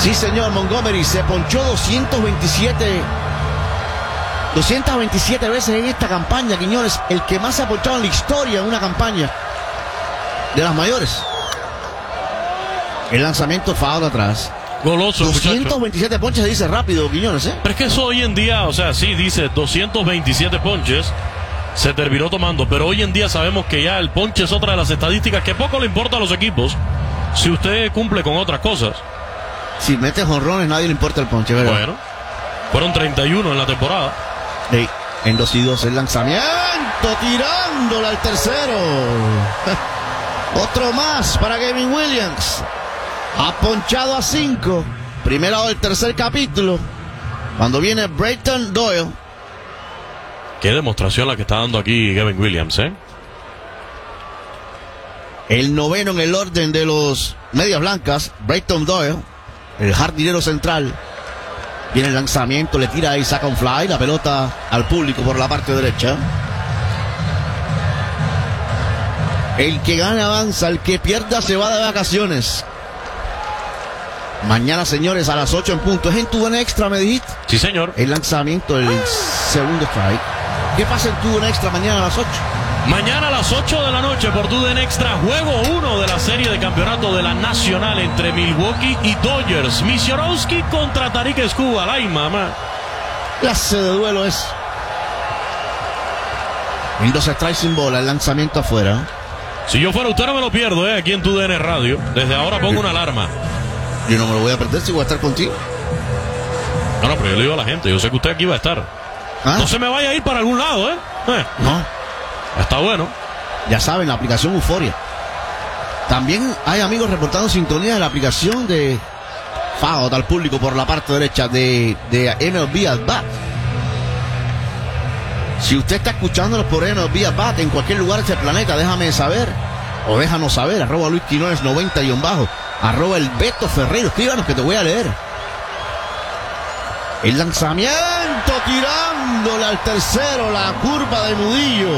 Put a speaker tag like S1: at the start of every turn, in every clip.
S1: Sí, señor, Montgomery se ponchó 227 veces en esta campaña, Quiñones. El que más se ha ponchado en la historia en una campaña de las mayores. El lanzamiento foul atrás.
S2: Goloso,
S1: 227 ponches, se dice rápido, Quiñones, ¿eh?
S2: Pero es que eso hoy en día, o sea, sí dice 227 ponches, se terminó tomando, pero hoy en día sabemos que ya el ponche es otra de las estadísticas que poco le importa a los equipos si usted cumple con otras cosas.
S1: Si mete jonrones, nadie le importa el ponche, ¿verdad?
S2: Bueno, fueron 31 en la temporada.
S1: Sí, en 2-2 el lanzamiento, tirándola al tercero. Otro más para Kevin Williams. Ha ponchado a 5. Primero del tercer capítulo. Cuando viene Breighton Doyle.
S2: Qué demostración la que está dando aquí Kevin Williams, ¿eh?
S1: El noveno en el orden de los medias blancas, Breighton Doyle, el jardinero central. Viene el lanzamiento, le tira y saca un fly. La pelota al público por la parte derecha. El que gana avanza, el que pierda se va de vacaciones. Mañana, señores, a las 8 en punto. ¿Es en TUDN Extra, me dijiste?
S2: Sí, señor.
S1: El lanzamiento, el segundo strike. ¿Qué pasa en TUDN Extra mañana a las 8?
S2: Mañana a las 8 de la noche por TUDN Extra, juego 1 de la serie de campeonato de la Nacional entre Milwaukee y Dodgers. Misiorowski contra Tarik Skubal. ¡Ay, mamá!
S1: Clase de duelo es. En 2 strikes sin bola, el lanzamiento afuera.
S2: Si yo fuera usted no me lo pierdo, aquí en TUDN Radio. Desde ahora pongo una alarma.
S1: Yo no me lo voy a perder si voy a estar contigo.
S2: No, pero yo le digo a la gente, yo sé que usted aquí va a estar.
S1: ¿Ah?
S2: No se me vaya a ir para algún lado,
S1: No.
S2: Está bueno.
S1: Ya saben, la aplicación Euforia. También hay amigos reportando sintonía de la aplicación de FAO al público por la parte derecha de MLB At Bat. Si usted está escuchándonos por MLB At Bat en cualquier lugar de este planeta, déjame saber, o déjanos saber, @ Luis Quiñones 90 _ @ el Beto Ferreiro, escríbanos que te voy a leer. El lanzamiento, tirándole al tercero, la curva de Mudillo.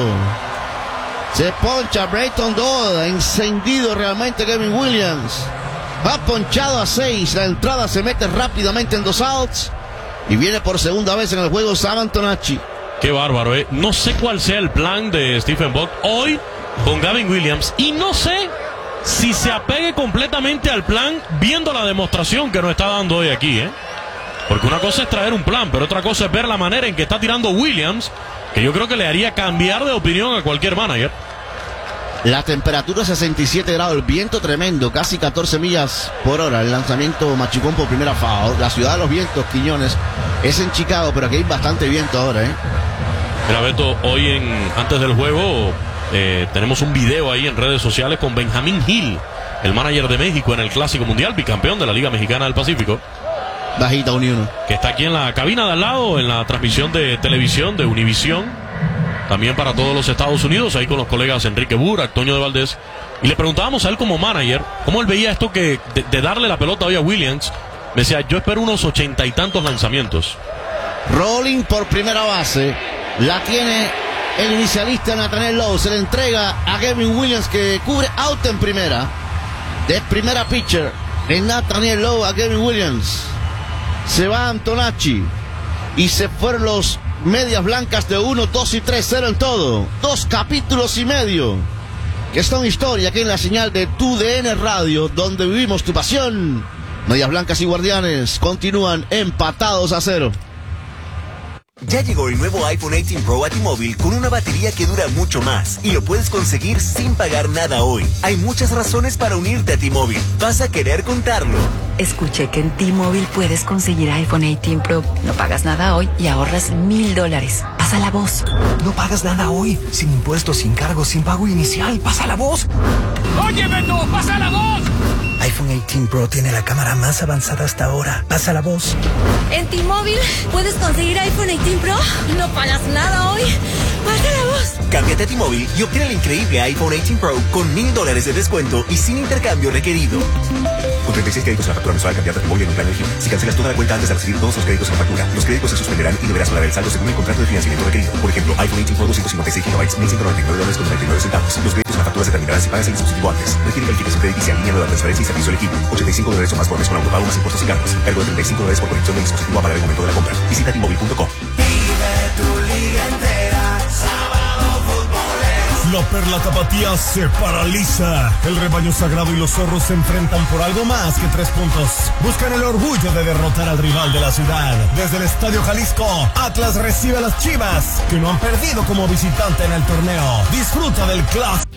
S1: Se poncha Breighton Doyle, encendido realmente Kevin Williams. Ha ponchado a 6, la entrada se mete rápidamente en 2 outs. Y viene por segunda vez en el juego Sam Antonacci.
S2: Qué bárbaro, No sé cuál sea el plan de Stephen Vogt hoy con Gavin Williams. Y no sé si se apegue completamente al plan viendo la demostración que nos está dando hoy aquí, Porque una cosa es traer un plan, pero otra cosa es ver la manera en que está tirando Williams, que yo creo que le haría cambiar de opinión a cualquier manager.
S1: La temperatura 67 grados, el viento tremendo, casi 14 millas por hora. El lanzamiento machucón por primera foul. La ciudad de los vientos, Quiñones, es en Chicago, pero aquí hay bastante viento ahora,
S2: Mira, Beto, hoy antes del juego tenemos un video ahí en redes sociales con Benjamín Gil, el manager de México en el Clásico Mundial, bicampeón de la Liga Mexicana del Pacífico.
S1: Bajita, Unión.
S2: Que está aquí en la cabina de al lado, en la transmisión de televisión de Univisión. También para todos los Estados Unidos, ahí con los colegas Enrique Burak, Toño de Valdés. Y le preguntábamos a él como manager, cómo él veía esto de darle la pelota hoy a Williams. Me decía, yo espero unos 80 y tantos lanzamientos.
S1: Rolling por primera base. La tiene el inicialista Nathaniel Lowe. Se le entrega a Kevin Williams, que cubre out en primera. De primera pitcher de Nathaniel Lowe a Kevin Williams. Se va Antonacci. Y se fueron los medias blancas de 1, 2 y 3, 0 en todo. 2 capítulos y medio. Que son historia aquí en la señal de TUDN Radio, donde vivimos tu pasión. Medias blancas y guardianes continúan empatados a 0.
S3: Ya llegó el nuevo iPhone 18 Pro a T-Mobile con una batería que dura mucho más y lo puedes conseguir sin pagar nada hoy. Hay muchas razones para unirte a T-Mobile. Vas a querer contarlo.
S4: Escuché que en T-Mobile puedes conseguir iPhone 18 Pro. No pagas nada hoy y ahorras $1,000. Pasa la voz.
S5: No pagas nada hoy. Sin impuestos, sin cargos, sin pago inicial. Pasa la voz.
S6: ¡Oye, Beto! ¡Pasa la voz!
S5: iPhone 18 Pro tiene la cámara más avanzada hasta ahora. Pasa la voz.
S7: En T-Mobile puedes conseguir iPhone 18 Pro. No pagas nada hoy. Pasa la voz.
S3: Cámbiate a T-Mobile y obtén el increíble iPhone 18 Pro con $1,000 de descuento y sin intercambio requerido. Con 36 créditos en la factura mensual, cambiate a T-Mobile en un plan elegible. Si cancelas toda la cuenta antes de recibir todos los créditos en la factura, los créditos se suspenderán y deberás pagar el saldo según el contrato de financiamiento requerido. Por ejemplo, iPhone 18 Pro 256 GB, $1,199.99. Los créditos en la factura se terminarán si pagas el dispositivo antes. Requiere calificación crediticia, línea nueva, transferencia y servicio elegible. $85 o más por mes con autopago más impuestos y cargos. Cargo de $35 por conexión del dispositivo a pagar el momento de la compra. Visita T-Mobile.com.
S7: La Perla Tapatía se paraliza. El rebaño sagrado y los zorros se enfrentan por algo más que 3 puntos. Buscan el orgullo de derrotar al rival de la ciudad. Desde el Estadio Jalisco, Atlas recibe a las Chivas, que no han perdido como visitante en el torneo. Disfruta del clásico.